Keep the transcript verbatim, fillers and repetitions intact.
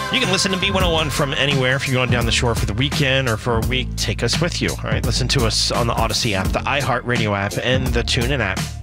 You can listen to B one oh one from anywhere. If you're going down the shore for the weekend or for a week, take us with you. All right, listen to us on the Odyssey app, the iHeartRadio app, and the TuneIn app.